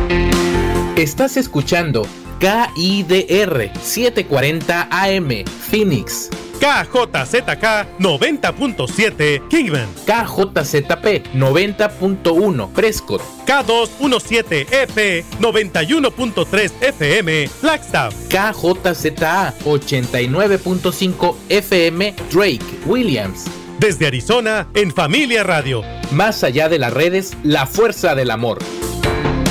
Estás escuchando KIDR 740 AM Phoenix, KJZK 90.7 Kingman, KJZP 90.1 Prescott, K217F 91.3 FM Flagstaff, KJZA 89.5 FM Drake Williams. Desde Arizona, en Familia Radio. Más allá de las redes, la fuerza del amor.